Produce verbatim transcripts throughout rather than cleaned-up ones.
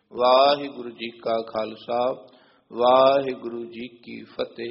वाहिगुरु जी का खालसा वाहिगुरु जी की फतेह।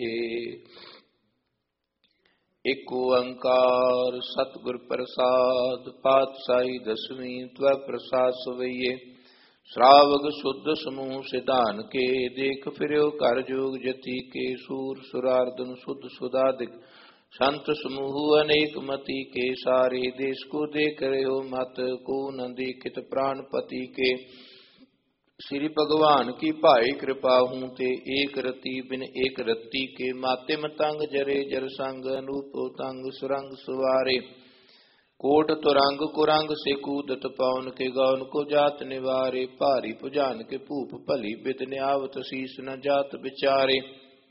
एक ओंकार सतगुर प्रसाद पातशाही दसवीं त्व प्रसाद सवैये। श्रावक शुद्ध समूह सिधान के देख फिरो कर जोग जति के। सूर सुरार्दन शुद्ध सुधादिक संत समूह अनेक मति के। सारे देश को देख रहे हो मत को न देखित प्राणपति के। श्री भगवान की पाई कृपा हूँ ते एक रति बिन एक रत्ती के। माते मतंग जरे जर संग अनूप तंग सुरंग सुवारे। कोट तुरंग कुरंग से कूदत पवन के। गौन को जात निवारे भारी पुजान के। भूप भली बिद न्यावत शीस न जात विचारे।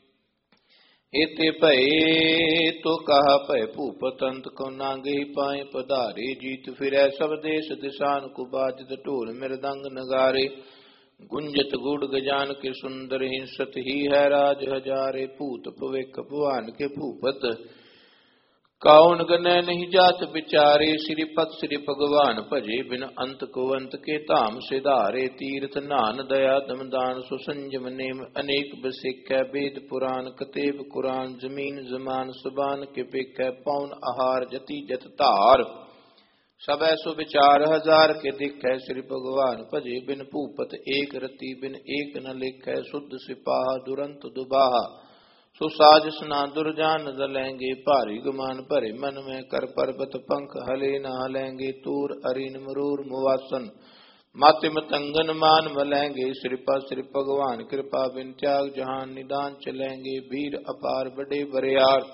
एते भय तो कहा भय भूपत अंत को नांगे पाए पधारे। जीत फिरै सब देश दिशान को बाजत ढोल मृदंग नगारे। गुंजत गुड़ गजान के सुंदर हिंसत ही है राज हजारे। भूत भविक भगवान के भूपत कौन गने नहीं जात विचारे। श्रीपत श्री भगवान भजे बिन अंत को अंत के। धाम सिधारे तीर्थ नान दया दमदान सुसंजम नेम अनेक बसिक। वेद पुराण कतेब कुरान जमीन जमान सुबान के पिक। पौन आहार जति जत धार सब सुविचार हजार के दिख है। श्री भगवान भजे बिन भूपत एक रति बिन एक न लिख है। शुद्ध सिपाहा दुरंत दुबाहा सुसाज स्ना दुर्जान दलेंगे। भारी गुमान भरे मन में कर पर्वत पंख हले न हलेंगे। तूर अरिन मरूर मुवासन माति मतंगन मान मलेंगे। श्रीपा श्री भगवान कृपा बिन त्याग जहान निदान चलेंगे। वीर अपार बड़े बरियार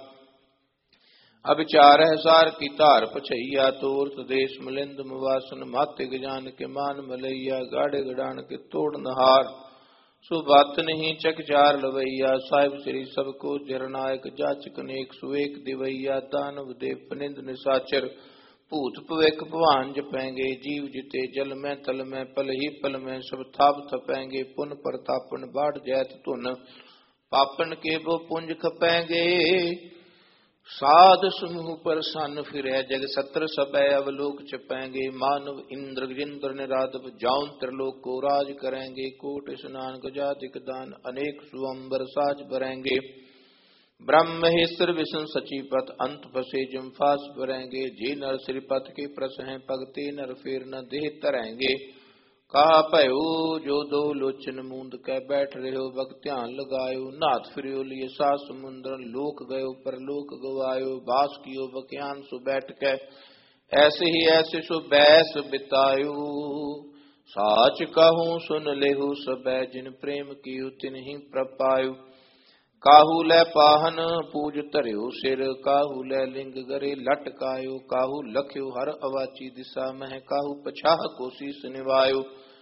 अब चार हजार की तार पछैया। तोर देश मिलिंद मुवासन माते गजान के मान मलैया। गाड़े गडान के तोड़ नहार सुबात नहीं चक चार लवैया। साहिब श्री सबको जरनायक जाचक नेक सुवेक दिवैया। दानव देव पनिंद निशाचर भूत पविक भवान जपेंगे। जीव जिते जल में तल में पल ही पल में सब थाप थपेंगे। पुन प्रतापन बाढ़ जैत धुन पापन के वो पुंज खपेंगे। साध समूह पर सन फिरै जग सत्र सबै अवलोक चपेंगे। मानव इंद्र गिंद्र निराधव जाउन त्रिलोक को राज करेंगे। कोट स्नान गजादिक दान अनेक सुअंबर साज भरेंगे। ब्रह्म महेश्वर विष्णु सचिपत अंत फसे जम फास भरेंगे। जे नर श्रीपत के प्रस हैं पगते नर फेर न देह तरेंगे। कहा भयो जो दो लोचन मूंद कै बैठ रहे हो भग ध्यान लगायो। नाथ फिरियो लिए सा समुद्र लोक गयो पर लोक गवायो। बास कियो बख्यान सु बैठ कै ऐसे ही ऐसे सु बैस बितायो। साच कहूँ सुन लेहु सबै जिन प्रेम कियो तिन ही प्रपायो। काहू लै पाहन पूज धरियो सिर काहू लै लिंग गरे लटकायो। काहू लख्यो हर अवाची दिशा मह काहू पछाह को शीस निवायो।